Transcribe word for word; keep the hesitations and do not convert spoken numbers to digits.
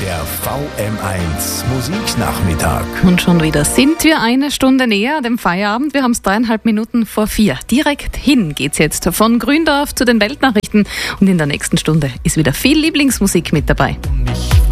Der V M eins Musiknachmittag. Und schon wieder sind wir eine Stunde näher dem Feierabend. Wir haben es dreieinhalb Minuten vor vier. Direkt hin geht's jetzt von Gründorf zu den Weltnachrichten. Und in der nächsten Stunde ist wieder viel Lieblingsmusik mit dabei.